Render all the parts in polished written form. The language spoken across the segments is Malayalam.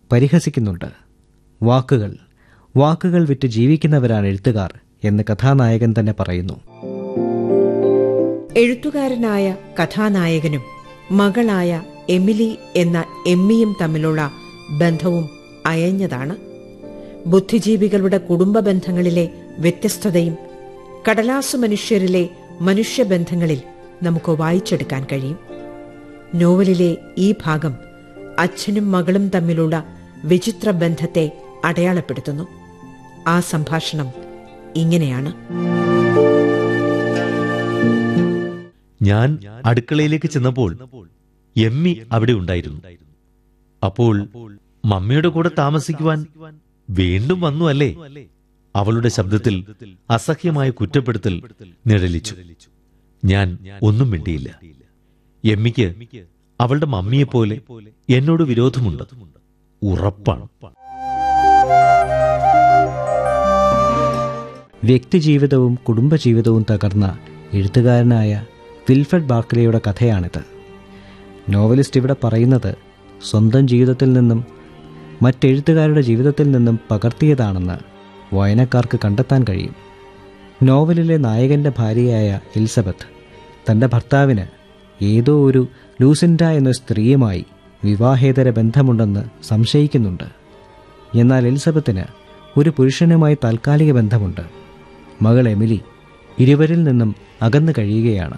പരിഹസിക്കുന്നുണ്ട്. വാക്കുകൾ വിറ്റ് ജീവിക്കുന്നവരാണ് എഴുത്തുകാർ എന്ന് കഥാനായകൻ തന്നെ പറയുന്നു. എഴുത്തുകാരനായ കഥാനായകനും മകളായ എമിലി എന്ന എമ്മിയും തമ്മിലുള്ള ബന്ധവും അയഞ്ഞതാണ്. ബുദ്ധിജീവികളുടെ കുടുംബ ബന്ധങ്ങളിലെ വ്യത്യസ്തതയും കടലാസു മനുഷ്യരിലെ മനുഷ്യബന്ധങ്ങളിൽ നമുക്ക് വായിച്ചെടുക്കാൻ കഴിയും. നോവലിലെ ഈ ഭാഗം അച്ഛനും മകളും തമ്മിലുള്ള വിചിത്ര ബന്ധത്തെ അടയാളപ്പെടുത്തുന്നു. ആ സംഭാഷണം ഇങ്ങനെയാണ്. ഞാൻ അടുക്കളയിലേക്ക് ചെന്നപ്പോൾ എമ്മി അവിടെ ഉണ്ടായിരുന്നു. അപ്പോൾ മമ്മിയുടെ കൂടെ താമസിക്കുവാൻ വീണ്ടും വന്നു അല്ലേ? അവളുടെ ശബ്ദത്തിൽ അസഹ്യമായ കുറ്റപ്പെടുത്തൽ നിഴലിച്ചു. ഞാൻ ഒന്നും മിണ്ടിയില്ല. എമ്മിക്ക് അവളുടെ മമ്മിയെപ്പോലെ എന്നോട് വിരോധമുണ്ട്, ഉറപ്പാണ്. വ്യക്തിജീവിതവും കുടുംബജീവിതവും തകർന്ന എഴുത്തുകാരനായ വിൽഫ്രഡ് ബാർക്ലേയുടെ കഥയാണിത്. നോവലിസ്റ്റ് ഇവിടെ പറയുന്നത് സ്വന്തം ജീവിതത്തിൽ നിന്നും മറ്റെഴുത്തുകാരുടെ ജീവിതത്തിൽ നിന്നും പകർത്തിയതാണെന്ന് വായനക്കാർക്ക് കണ്ടെത്താൻ കഴിയും. നോവലിലെ നായകൻ്റെ ഭാര്യയായ എലിസബത്ത് തൻ്റെ ഭർത്താവിന് ഏതോ ഒരു ലൂസിൻഡ എന്ന സ്ത്രീയുമായി വിവാഹേതര ബന്ധമുണ്ടെന്ന് സംശയിക്കുന്നുണ്ട്. എന്നാൽ എലിസബത്തിന് ഒരു പുരുഷനുമായി താൽക്കാലിക ബന്ധമുണ്ട്. മകൾ എമിലി ഇരുവരിൽ നിന്നും അകന്നു കഴിയുകയാണ്.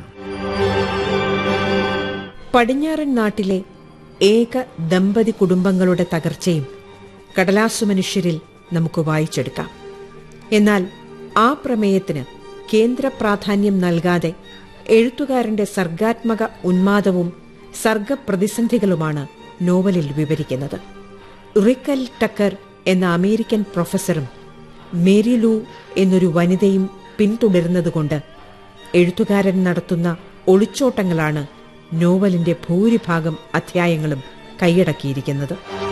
പടിഞ്ഞാറൻ നാട്ടിലെ ഏക ദമ്പതി കുടുംബങ്ങളുടെ തകർച്ചയും കടലാസു മനുഷ്യരിൽ നമുക്ക് വായിച്ചെടുക്കാം. എന്നാൽ ആ പ്രമേയത്തിന് കേന്ദ്ര പ്രാധാന്യം നൽകാതെ എഴുത്തുകാരന്റെ സർഗാത്മക ഉന്മാദവും സർഗപ്രതിസന്ധികളുമാണ് നോവലിൽ വിവരിക്കുന്നത്. റിക് എൽ ടക്കർ എന്ന അമേരിക്കൻ പ്രൊഫസറും മേരി ലൂ എന്നൊരു വനിതയും പിന്തുടരുന്നതുകൊണ്ട് എഴുത്തുകാരൻ നടത്തുന്ന ഒളിച്ചോട്ടങ്ങളാണ് നോവലിന്റെ ഭൂരിഭാഗം അധ്യായങ്ങളും കൈയടക്കിയിരിക്കുന്നത്.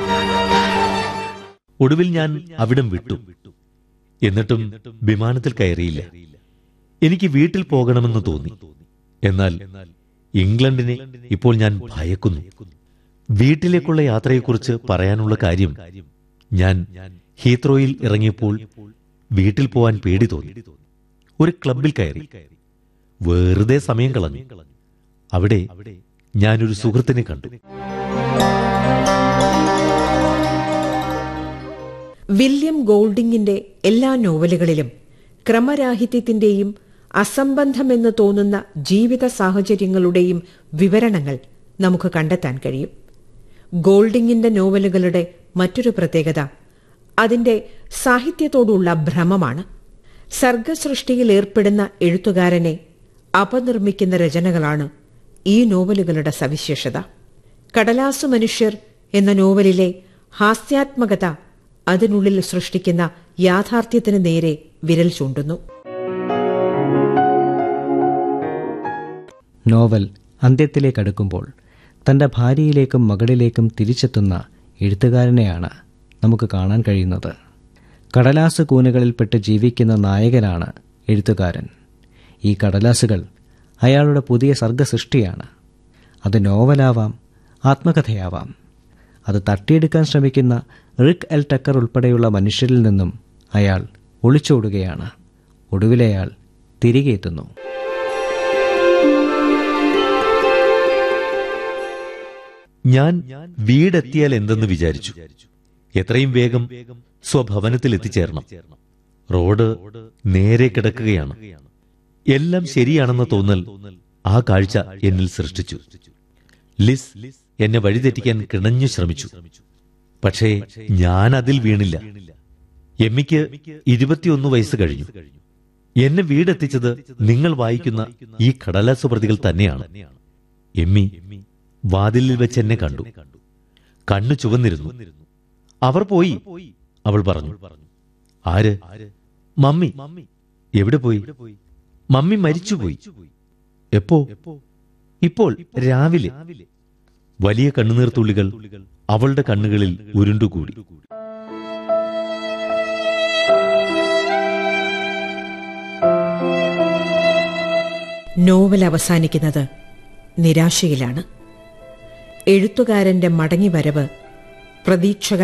ഒടുവിൽ ഞാൻ അവിടം വിട്ടു. എന്നിട്ടും വിമാനത്തിൽ കയറിയില്ല. എനിക്ക് വീട്ടിൽ പോകണമെന്ന് തോന്നി. എന്നാൽ ഇംഗ്ലണ്ടിനെ ഇപ്പോൾ ഞാൻ ഭയക്കുന്നു. വീട്ടിലേക്കുള്ള യാത്രയെക്കുറിച്ച് പറയാനുള്ള കാര്യം, ഞാൻ ഹീത്രോയിൽ ഇറങ്ങിയപ്പോൾ വീട്ടിൽ പോവാൻ പേടി തോന്നി. ഒരു ക്ലബിൽ കയറി വെറുതെ സമയം കളഞ്ഞു. അവിടെ ഞാനൊരു സുഹൃത്തിനെ കണ്ടു. വില്യം ഗോൾഡിങ്ങിന്റെ എല്ലാ നോവലുകളിലും ക്രമരാഹിത്യത്തിന്റെയും അസംബന്ധമെന്ന് തോന്നുന്ന ജീവിത സാഹചര്യങ്ങളുടെയും വിവരണങ്ങൾ നമുക്ക് കണ്ടെത്താൻ കഴിയും. ഗോൾഡിങ്ങിന്റെ നോവലുകളുടെ മറ്റൊരു പ്രത്യേകത അതിന്റെ സാഹിത്യത്തോടുള്ള ഭ്രമമാണ്. സർഗസൃഷ്ടിയിൽ ഏർപ്പെടുന്ന എഴുത്തുകാരനെ അപനിർമ്മിക്കുന്ന രചനകളാണ് ഈ നോവലുകളുടെ സവിശേഷത. കടലാസു മനുഷ്യർ എന്ന നോവലിലെ ഹാസ്യാത്മകത അതിനുള്ളിൽ സൃഷ്ടിക്കുന്ന യാഥാർത്ഥ്യത്തിന് നേരെ വിരൽ ചൂണ്ടുന്നു. നോവൽ അന്ത്യത്തിലേക്കടുക്കുമ്പോൾ തൻ്റെ ഭാര്യയിലേക്കും മകളിലേക്കും തിരിച്ചെത്തുന്ന എഴുത്തുകാരനെയാണ് നമുക്ക് കാണാൻ കഴിയുന്നത്. കടലാസ് കൂനകളിൽപ്പെട്ട് ജീവിക്കുന്ന നായകനാണ് എഴുത്തുകാരൻ. ഈ കടലാസുകൾ അയാളുടെ പുതിയ സർഗസൃഷ്ടിയാണ്. അത് നോവലാവാം, ആത്മകഥയാവാം. അത് തട്ടിയെടുക്കാൻ ശ്രമിക്കുന്ന റിക് എൽ ടക്കർ ഉൾപ്പെടെയുള്ള മനുഷ്യരിൽ നിന്നും അയാൾ ഒളിച്ചോടുകയാണ്. ഒടുവിലയാൾ തിരികെ എത്തുന്നു. ഞാൻ വീടെത്തിയാൽ എന്തെന്ന് വിചാരിച്ചു. എത്രയും വേഗം സ്വഭവനത്തിൽ എത്തിച്ചേരണം. റോഡ് നേരെ കിടക്കുകയാണ്. എല്ലാം ശരിയാണെന്ന തോന്നൽ ആ കാഴ്ച എന്നിൽ സൃഷ്ടിച്ചു. ലിസ് എന്നെ വഴിതെറ്റിക്കാൻ കിണഞ്ഞു ശ്രമിച്ചു. പക്ഷേ ഞാൻ അതിൽ വീണില്ല. എമ്മിക്ക് 21 വയസ്സ് കഴിഞ്ഞു. എന്നെ വീടെത്തിച്ചത് നിങ്ങൾ വായിക്കുന്ന ഈ കടലാസു പ്രതികൾ തന്നെയാണ്. എമ്മി വാതിലിൽ വെച്ച് എന്നെ കണ്ടു. കണ്ണു ചുവന്നിരുന്നു. അവർ പോയി, അവൾ പറഞ്ഞു. ആര്? മമ്മി. എവിടെ പോയി? മമ്മി മരിച്ചുപോയി. എപ്പോ? ഇപ്പോൾ രാവിലെ. വലിയ കണ്ണുനീർത്തുള്ളികൾ അവളുടെ കണ്ണുകളിൽ ഉരുണ്ടുകൂടി. നോവൽ അവസാനിക്കുന്നത് നിരാശയിലാണ്. എഴുത്തുകാരന്റെ മടങ്ങിവരവ് പ്രതീക്ഷകൾ